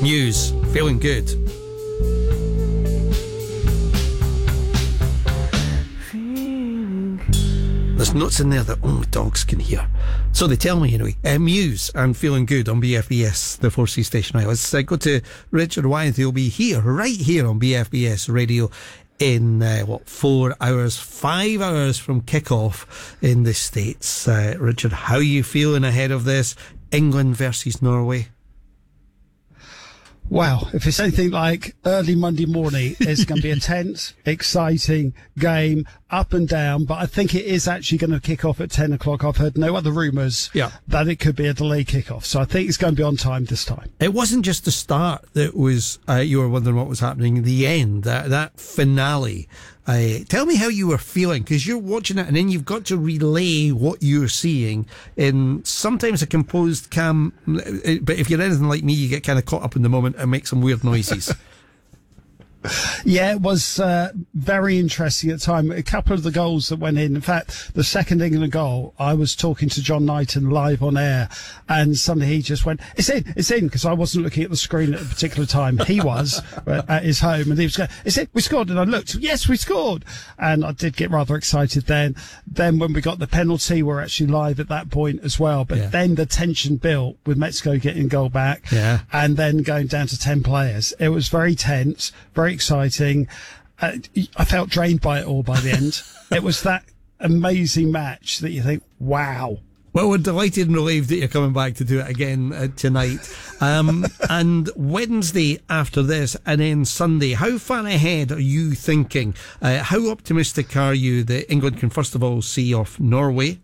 Muse, Feeling Good. There's notes in there that only dogs can hear. So they tell me anyway. Muse and Feeling Good on BFBS, the 4C station. Now let's go to Richard Wyeth. He'll be here, right here on BFBS Radio in 4 hours, 5 hours from kickoff in the States. Richard, how are you feeling ahead of this? England versus Norway? Wow, if it's anything like early Monday morning, it's going to be a tense, exciting game, up and down, but I think it is actually going to kick off at 10 o'clock. I've heard no other rumours that it could be a delayed kickoff, so I think it's going to be on time this time. It wasn't just the start that was, you were wondering what was happening, the end, that finale. Tell me how you were feeling, because you're watching it and then you've got to relay what you're seeing in sometimes a composed, calm, but if you're anything like me, you get kind of caught up in the moment and make some weird noises. Yeah, it was very interesting at the time. A couple of the goals that went in fact, the second England goal, I was talking to John Knighton live on air, and suddenly he just went, it's in, because I wasn't looking at the screen at a particular time. He was at his home, and he was going, it's in, we scored, and I looked, yes, we scored, and I did get rather excited then. Then when we got the penalty, we're actually live at that point as well, but then the tension built with Mexico getting goal back, and then going down to 10 players. It was very tense, very exciting. I felt drained by it all by the end. It was that amazing match that you think, wow. Well, we're delighted and relieved that you're coming back to do it again tonight. And Wednesday after this, and then Sunday. How far ahead are you thinking? How optimistic are you that England can first of all see off Norway?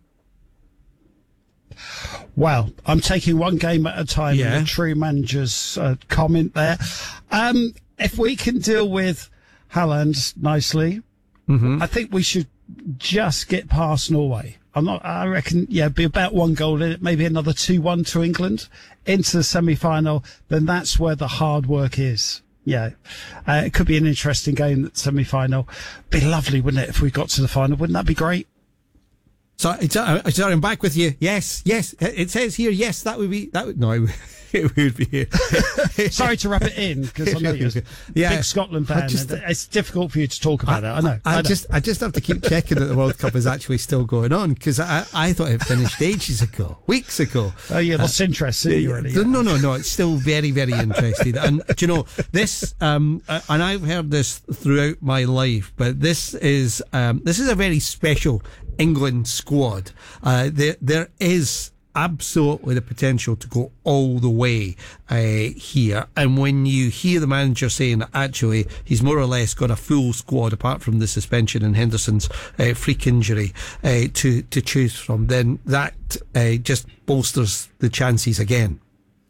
Well, I'm taking one game at a time. The true manager's comment there. If we can deal with Haaland nicely, I think we should just get past Norway. I reckon, be about one goal in it, maybe another 2-1 to England into the semi-final. Then that's where the hard work is. It could be an interesting game, that semi-final. Be lovely, wouldn't it, if we got to the final? Wouldn't that be great? So, I'm back with you. Yes. It says here, yes, that would be, no, it would be here. Sorry to wrap it in, because I know you're a big Scotland fan. It's difficult for you to talk about it. I know. I just have to keep checking that the World Cup is actually still going on, because I thought it finished ages ago, weeks ago. Oh, you lost interest in you already. No, it's still very, very interested. And do you know, this, and I've heard this throughout my life, but this is a very special England squad. There is absolutely the potential to go all the way here, and when you hear the manager saying that actually he's more or less got a full squad apart from the suspension and Henderson's freak injury to choose from, then that just bolsters the chances again.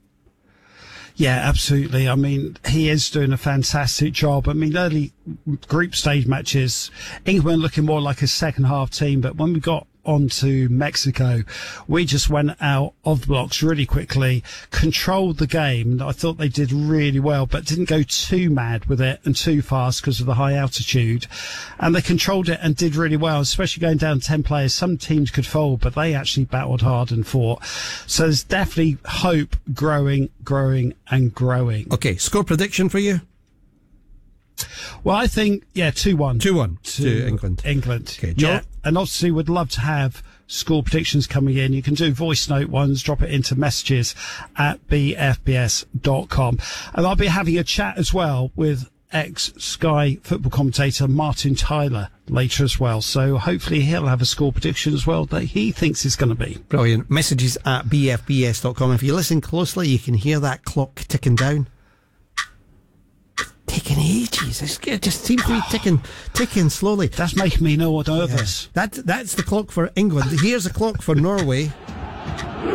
Yeah, absolutely. I mean, he is doing a fantastic job. I mean, early group stage matches, England looking more like a second half team, but when we got on to Mexico, we just went out of the blocks really quickly, controlled the game. I thought they did really well, but didn't go too mad with it and too fast because of the high altitude. And they controlled it and did really well, especially going down 10 players. Some teams could fold, but they actually battled hard and fought. So there's definitely hope growing and growing. Okay, score prediction for you? Well, I think, 2-1. 2-1 to England. Okay, Joe? And obviously would love to have score predictions coming in. You can do voice note ones, drop it into messages at bfbs.com. And I'll be having a chat as well with ex-Sky football commentator Martin Tyler later as well. So hopefully he'll have a score prediction as well that he thinks is going to be. Brilliant. Messages at bfbs.com. If you listen closely, you can hear that clock ticking down. Taking ages. It just seems to be ticking slowly. That's making me nervous. That's the clock for England. Here's a clock for Norway.